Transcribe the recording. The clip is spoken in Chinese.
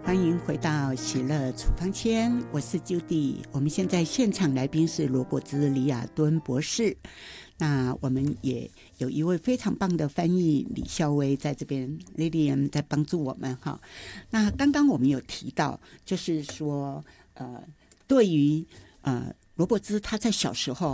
欢迎回到喜乐处方签，我是 Judy。我们现在现场来宾是罗伯兹·李亚敦博士。那我们也有一位非常棒的翻译李孝薇在这边 Lilian 在帮助我们哈。那刚刚我们有提到，就是说对于罗伯兹他在小时候